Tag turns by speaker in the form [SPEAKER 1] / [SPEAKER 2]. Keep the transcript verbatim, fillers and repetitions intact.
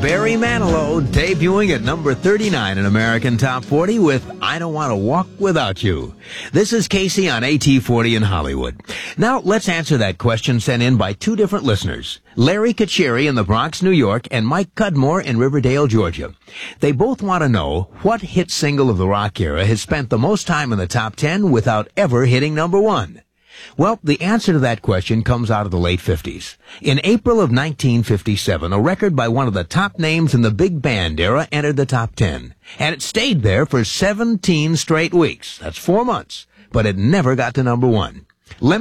[SPEAKER 1] Barry Manilow debuting at number thirty-nine in American Top forty with I Don't Want to Walk Without You. This is Casey on A T forty in Hollywood. Now, let's answer that question sent in by two different listeners, Larry Kacheri in the Bronx, New York, and Mike Cudmore in Riverdale, Georgia. They both want to know what hit single of the rock era has spent the most time in the top ten without ever hitting number one. Well, the answer to that question comes out of the late fifties. In April of nineteen fifty-seven, a record by one of the top names in the big band era entered the top ten. And it stayed there for seventeen straight weeks. That's four months. But it never got to number one. Let